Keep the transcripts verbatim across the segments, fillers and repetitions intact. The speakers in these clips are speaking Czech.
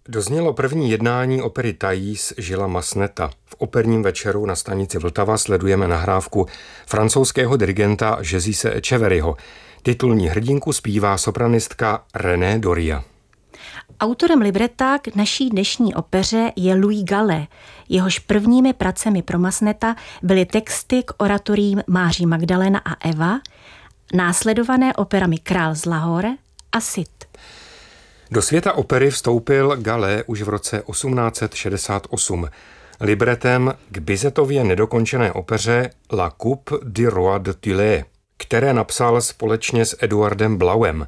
Doznělo první jednání opery Thais Gillesa Masseneta. V operním večeru na stanici Vltava sledujeme nahrávku francouzského dirigenta Jesise Echeverryho. Titulní hrdinku zpívá sopranistka René Doria. Autorem libreta k naší dnešní opeře je Louis Gallet. Jehož prvními pracemi pro Masseneta byly texty k oratoriím Máří Magdalena a Eva, následované operami Král z Lahore a Cid. Do světa opery vstoupil Gallet už v roce osmnáct set šedesát osm libretem k Bizetově nedokončené opeře La Coupe du Roi de Tulé, které napsal společně s Eduardem Blauem.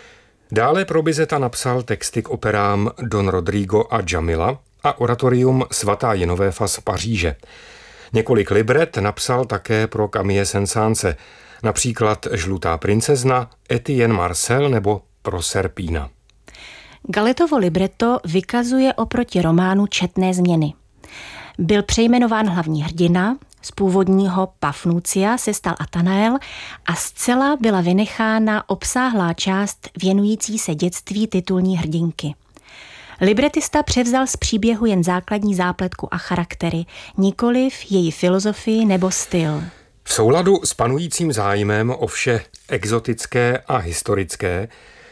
Dále pro Bizeta napsal texty k operám Don Rodrigo a Jamila a oratorium Svatá Jenovéfa z Paříže. Několik libret napsal také pro Camille Saint-Saënse, například Žlutá princezna, Etienne Marcel nebo Proserpina. Galetovo libreto vykazuje oproti románu četné změny. Byl přejmenován hlavní hrdina, z původního Pafnucia se stal Atanael a zcela byla vynechána obsáhlá část věnující se dětství titulní hrdinky. Libretista převzal z příběhu jen základní zápletku a charaktery, nikoliv její filozofii nebo styl. V souladu s panujícím zájmem o vše exotické a historické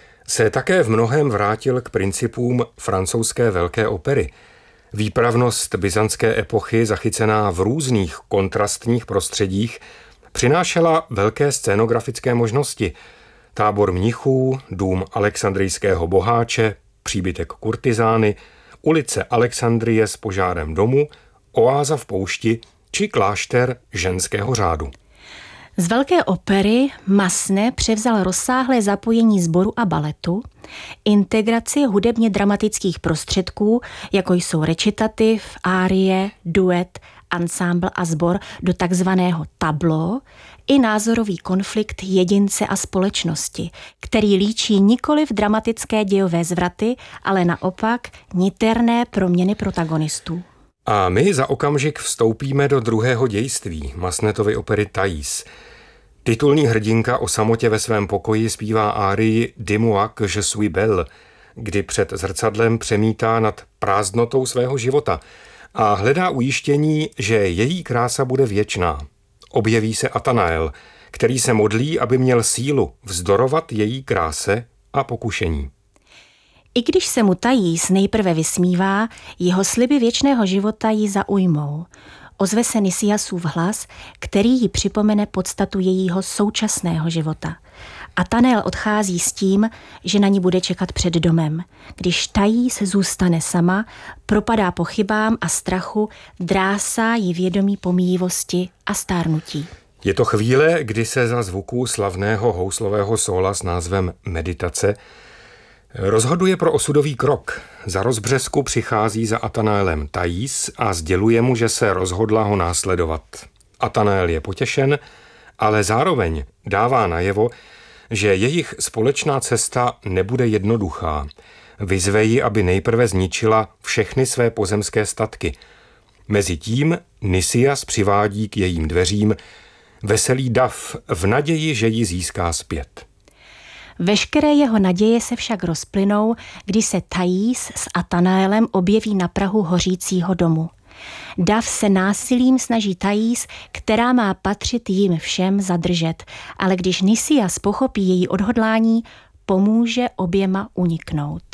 se také v mnohém vrátil k principům francouzské velké opery. Výpravnost byzantské epochy, zachycená v různých kontrastních prostředích, přinášela velké scénografické možnosti. Tábor mnichů, dům alexandrijského boháče, příbytek kurtizány, ulice Alexandrie s požárem domu, oáza v poušti či klášter ženského řádu. Z velké opery Massenet převzal rozsáhlé zapojení sboru a baletu, integraci hudebně dramatických prostředků, jako jsou recitativ, árie, duet, ansámbl a sbor do takzvaného tableau, i názorový konflikt jedince a společnosti, který líčí nikoliv dramatické dějové zvraty, ale naopak niterné proměny protagonistů. A my za okamžik vstoupíme do druhého dějství Massenetovy opery Thais. Titulní hrdinka o samotě ve svém pokoji zpívá árii Dis-moi que je suis belle, kdy před zrcadlem přemítá nad prázdnotou svého života a hledá ujištění, že její krása bude věčná. Objeví se Atanael, který se modlí, aby měl sílu vzdorovat její kráse a pokušení. I když se mu Thais nejprve vysmívá, jeho sliby věčného života ji zaujmou. Ozve se Nisiasův hlas, který jí připomene podstatu jejího současného života. Atanael odchází s tím, že na ní bude čekat před domem. Když Thais zůstane sama, propadá pochybám a strachu, drásá jí vědomí pomíjivosti a stárnutí. Je to chvíle, kdy se za zvuků slavného houslového sóla s názvem Meditace rozhoduje pro osudový krok. Za rozbřesku přichází za Atanaelem Thais a sděluje mu, že se rozhodla ho následovat. Atanael je potěšen, ale zároveň dává najevo, že jejich společná cesta nebude jednoduchá. Vyzve ji, aby nejprve zničila všechny své pozemské statky. Mezitím Nisias přivádí k jejím dveřím veselý dav v naději, že ji získá zpět. Veškeré jeho naděje se však rozplynou, když se Thais s Atanaelem objeví na prahu hořícího domu. Dav se násilím snaží Thais, která má patřit jim všem, zadržet, ale když Nisias pochopí její odhodlání, pomůže oběma uniknout.